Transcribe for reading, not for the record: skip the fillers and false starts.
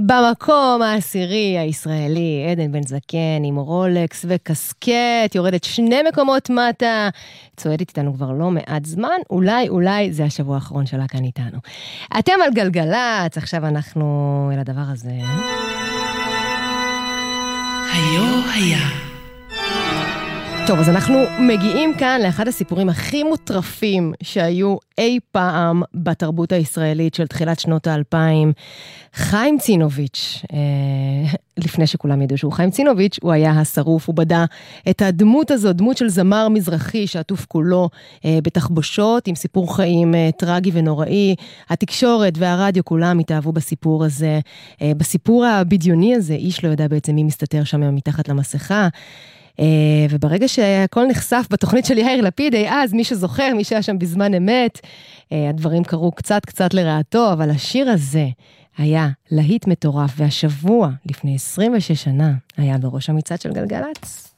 במקום העשירי הישראלי, עדן בן זקן עם רולקס וקסקט, יורדת 2 מקומות מטה, צועדת איתנו כבר לא מעט זמן, אולי זה השבוע האחרון שלה כאן איתנו. אתם על גלגלץ, עכשיו אנחנו אל הדבר הזה. היה. טוב, אז אנחנו מגיעים כאן לאחד הסיפורים הכי מוטרפים שהיו אי פעם בתרבות הישראלית של תחילת שנות ה-2000. חיים צינוביץ', לפני שכולם ידעו שהוא חיים צינוביץ', הוא היה השרוף, הוא בדע את הדמות הזו, דמות של זמר מזרחי שעטוף כולו בתחבושות, עם סיפור חיים טרגי ונוראי. התקשורת והרדיו כולם התאהבו בסיפור הזה, בסיפור הבדיוני הזה, איש לא יודע בעצם מי מסתתר שם מתחת למסכה. וברגע שהכל נחשף בתוכנית של יאיר לפיד, אז מי שזוכר, מי שהיה שם בזמן אמת, הדברים קרו קצת לרעתו, אבל השיר הזה היה להיט מטורף, והשבוע, לפני 26 שנה, היה בראש המצעד של גלגלץ.